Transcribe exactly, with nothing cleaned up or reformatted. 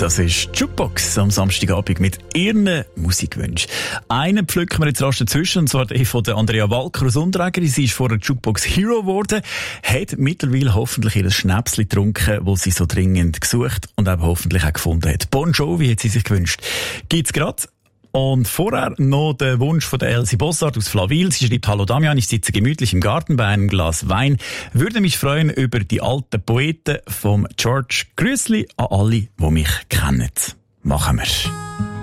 Das ist Jukebox am Samstagabend mit ihren Musikwünschen. Einen pflücken wir jetzt rasch dazwischen, und zwar die von der Andrea Walker aus Unterägeri. Sie ist vorher Jukebox Hero geworden, hat mittlerweile hoffentlich ihr Schnäpsli getrunken, das sie so dringend gesucht und eben hoffentlich auch gefunden hat. Bon Jovi hat sie sich gewünscht. Gibt's grad. Und vorher noch der Wunsch von der Elsie Bossart aus Flawil. Sie schreibt: Hallo Damian, ich sitze gemütlich im Garten bei einem Glas Wein. Würde mich freuen über die alten Poeten vom George. Grüßli an alle, die mich kennen. Machen wir.